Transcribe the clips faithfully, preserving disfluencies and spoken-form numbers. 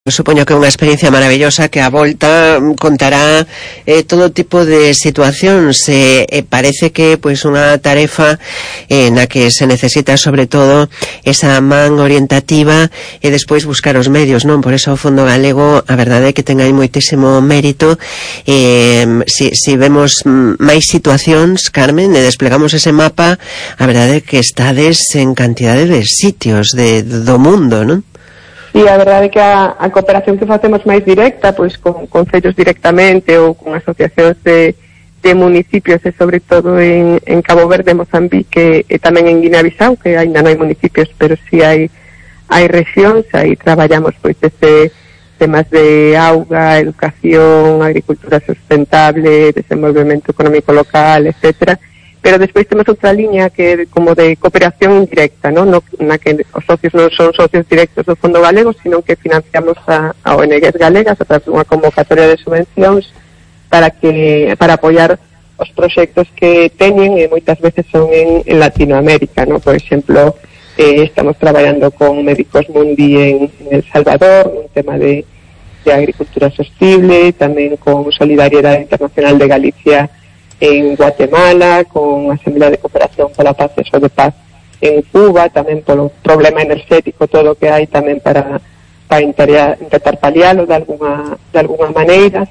Supoño que é unha experiencia maravillosa que a volta contará eh, todo tipo de situacións e eh, parece que pois unha tarefa eh, na que se necesita sobre todo esa man orientativa e despois buscar os medios, non? Por eso o Fondo Galego a verdade é que ten aí moitísimo mérito. eh, si, si vemos máis situacións, Carmen, e desplegamos ese mapa, a verdade é que estades en cantidade de sitios de, do mundo, non? E a verdade é que a, a cooperación que facemos máis directa, pois con concellos directamente ou con asociacións de, de municipios e sobre todo en, en Cabo Verde, Mozambique e tamén en Guinea-Bissau, que ainda non hai municipios, pero si sí hai, hai rexións, aí traballamos pois ese temas de auga, educación, agricultura sustentable, desenvolvemento económico local, etcétera. Pero despois temos outra liña que é como de cooperación indirecta, ¿no? No, na que os socios non son socios directos do Fondo Galego, sino que financiamos a, a O N Gs galegas a través dunha convocatoria de subvencións para que para apoiar os proxectos que teñen e moitas veces son en, en Latinoamérica, ¿no? Por exemplo, eh, estamos traballando con Médicos Mundi en, en El Salvador, un tema de, de agricultura sostible, tamén con Solidaridade Internacional de Galicia en Guatemala, con a Asamblea de Cooperación pola Paz e de Paz en Cuba, tamén polo problema enerxético, todo o que hai tamén para, para intentar, intentar palialo de alguna, de alguna maneira,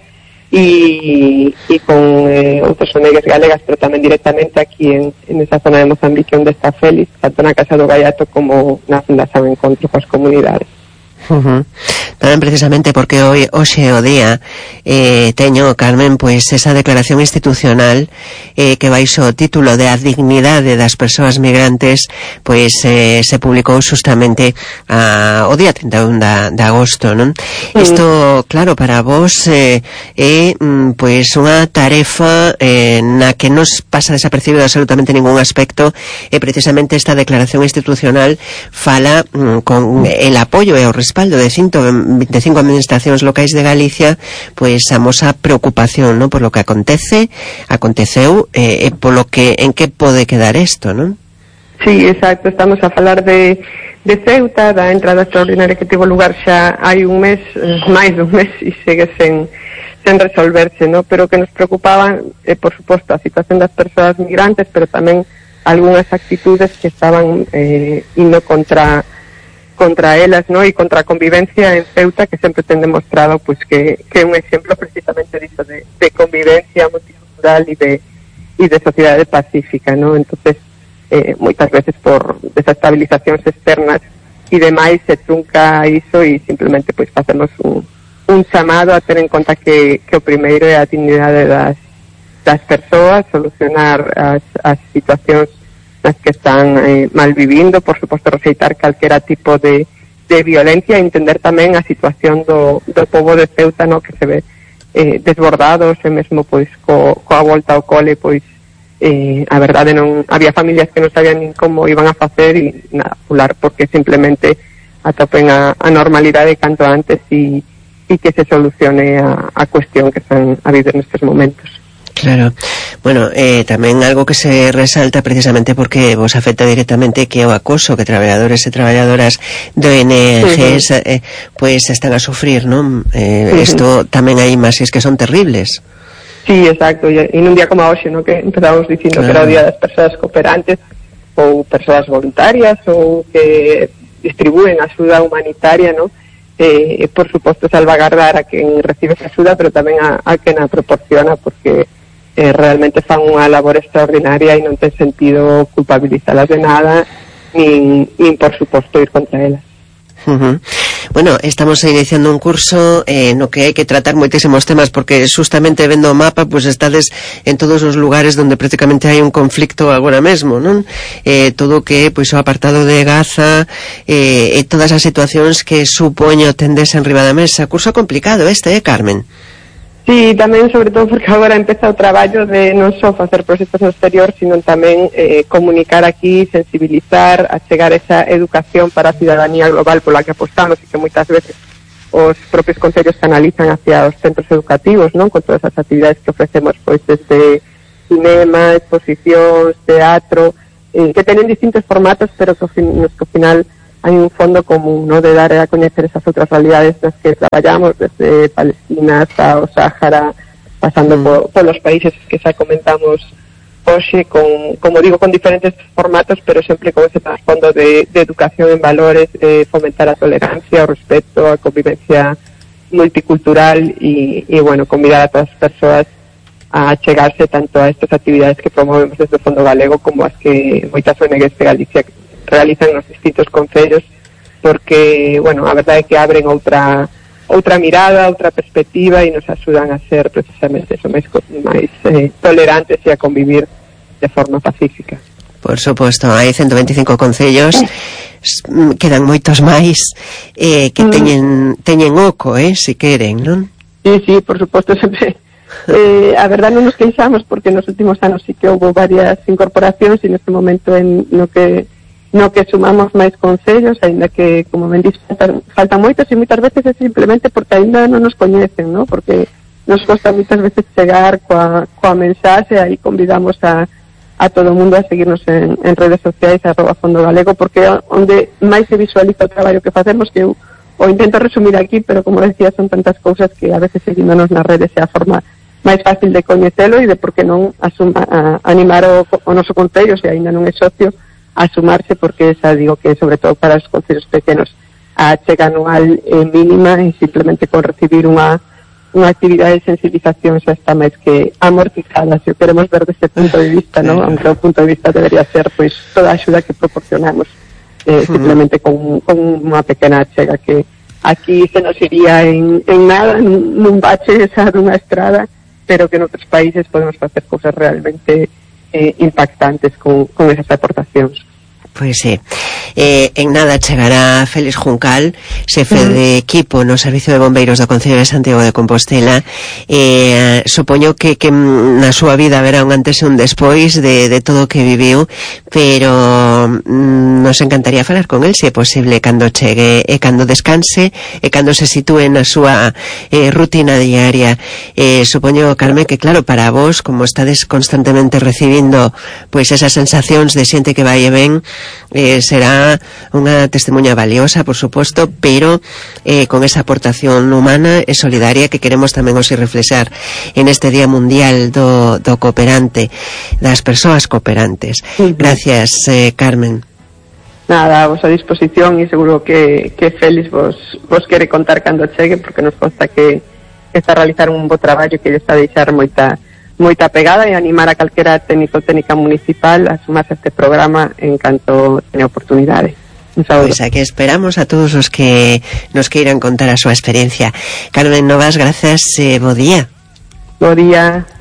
e, e con eh, outros O N Gs galegas, pero tamén directamente aquí en, en esa zona de Mozambique onde está Félix, tanto na Casa do Gaiato como na Fundación Encontro coas Comunidades. Uh-huh. Tamén precisamente porque hoy hoxe o día eh, teño, Carmen, pois esa declaración institucional eh, que baixo o título de a dignidade das persoas migrantes pois eh, se publicou justamente a, o día trinta e un de agosto, non? Sí. Isto, claro, para vos eh, é mm, pois unha tarefa eh, na que nos pasa desapercibido absolutamente ningún aspecto e precisamente esta declaración institucional fala mm, con el apoio e o respaldo de ciento veinticinco administracións locais de Galicia, pois a mosa preocupación, non, por lo que acontece, aconteceu e eh, polo que en que pode quedar isto, non? Sí, exacto, estamos a falar de de Ceuta, da entrada extraordinaria que tivo lugar xa hai un mes, máis dun mes e segue sen sen resolverse, non? Pero que nos preocupaban, eh, por suposto, a situación das persoas migrantes, pero tamén algunhas actitudes que estaban eh, indo contra contra elas, ¿no? E contra a convivencia en Ceuta, que sempre ten demostrado pues, que, que é un exemplo precisamente disso de, de convivencia multicultural e de, e de sociedade pacífica, ¿no? Entonces, eh, moitas veces por desestabilizacións externas e demais se trunca iso e simplemente pues, facemos un, un chamado a ter en conta que, que o primeiro é a dignidade das, das persoas, solucionar as, as situacións nas que están eh, mal vivindo, por suposto rexeitar calquera tipo de, de violencia e entender tamén a situación do, do povo de Ceuta, no, que se ve eh, desbordados e mesmo pois co, coa volta ao cole pois eh, a verdade non había familias que non sabían nin como iban a facer e nada, pular porque simplemente atopen a, a normalidade canto antes e, e que se solucione a, a cuestión que están a vivir nestes momentos. Claro, bueno, eh, tamén algo que se resalta precisamente porque vos afecta directamente que o acoso que traballadores e traballadoras de O N Gs uh-huh. eh, pues están a sufrir, non? Eh, isto uh-huh. tamén hai imaxes que son terribles. Sí, exacto, e nun día como hoxe, no, que empezamos dicindo claro. Que era o día das persoas cooperantes ou persoas voluntarias ou que distribúen axuda humanitaria, no? Eh, por suposto salvagardar a quen recibe esa axuda, pero tamén a, a quen a proporciona, porque Eh, realmente fan unha labor extraordinaria e non ten sentido culpabilizalas de nada nin, nin por suposto ir contra elas. Uh-huh. Bueno, estamos iniciando un curso eh, no que hai que tratar moitísimos temas porque justamente vendo o mapa pues estades en todos os lugares onde prácticamente hai un conflicto agora mesmo, non? Eh, todo o que pois o apartado de Gaza eh, e todas as situacións que supoño tendes en riba da mesa. Curso complicado este, eh, Carmen? Sí, tamén, sobre todo, porque agora empeza o traballo de non só facer proxectos no exterior, sino tamén eh, comunicar aquí, sensibilizar, achegar esa educación para a cidadanía global pola que apostamos e que moitas veces os propios concellos canalizan hacia os centros educativos, non? Con todas as actividades que ofrecemos, pois, desde cinema, exposicións, teatro, eh, que teñen distintos formatos, pero que, nos que ao final hai un fondo común, ¿no?, de dar a coñecer esas outras realidades nas que traballamos, desde Palestina hasta o Sáhara, pasando mm. por, polos países que xa comentamos hoxe, con, como digo, con diferentes formatos, pero sempre con ese trasfondo de, de educación en valores, de fomentar a tolerancia, o respeto, a convivencia multicultural e, e bueno, convidar a todas as persoas a chegarse tanto a estas actividades que promovemos desde o Fondo Galego como as que moitas O N Ges de Galicia realizan nos distintos concellos, porque, bueno, a verdade é que abren outra outra mirada, outra perspectiva e nos axudan a ser precisamente eso, máis, máis eh, tolerantes e a convivir de forma pacífica. Por suposto, hai ciento veinticinco concellos, quedan moitos máis eh, que teñen teñen oco, eh, se queren, non? Sí, sí, por suposto, sempre eh, a verdade non nos queixamos porque nos últimos anos sí que houve varias incorporacións e neste momento en no que no que sumamos máis concellos, aínda que, como ben dix, faltan, faltan moitos e moitas veces é simplemente porque aínda non nos coñecen, ¿no? Porque nos costa moitas veces chegar coa, coa mensaxe, aí convidamos a, a todo o mundo a seguirnos en, en redes sociais, arroba Fondo Galego, porque onde máis se visualiza o traballo que facemos, que eu o intento resumir aquí, pero como decía, son tantas cousas que a veces seguíndonos nas redes é a forma máis fácil de coñecelo e de por que non asuma, a, animar o, o noso concello, se aínda non é socio, a sumarse, porque xa digo que sobre todo para os concellos pequenos a chega anual é mínima e simplemente con recibir unha unha actividade de sensibilización xa está máis que amortizada, se o queremos ver desde punto de vista, ¿no? Aunque o punto de vista debería ser pois toda a axuda que proporcionamos eh, simplemente con, con unha pequena chega que aquí se nos iría en, en nada, nun, nun bache esa dunha estrada, pero que en outros países podemos facer cousas realmente Eh, impactantes con, con esas aportacións. Pois sí. Eh, en nada chegará Félix Juncal, xefe uh-huh. de equipo no Servicio de Bombeiros do Concello de Santiago de Compostela. Eh, supoño que, que na súa vida haberá un antes e un despois de, de todo o que viviu, pero mm, nos encantaría falar con el, se é posible, cando chegue e cando descanse e cando se sitúe na súa eh, rutina diaria. Eh, supoño, Carmen, que claro, para vos, como estades constantemente recibindo pois esas sensacións de xente que vai e ven, Eh, será unha testemunha valiosa, por suposto, pero eh, con esa aportación humana e solidaria que queremos tamén hoxe reflexar en este Día Mundial do, do Cooperante, das persoas cooperantes. Uh-huh. Gracias, eh, Carmen. Nada, a vosa disposición, e seguro que, que Félix vos, vos quere contar cando chegue, porque nos consta que está a realizar un bo traballo que lle está a deixar moita moita pegada e animar a calquera técnico ou técnica municipal a sumarse a este programa en canto teña oportunidade. Un saúdo. Pois aquí esperamos a todos os que nos queiran contar a súa experiencia. Carmen Novas, grazas, eh, bo día. Bo día.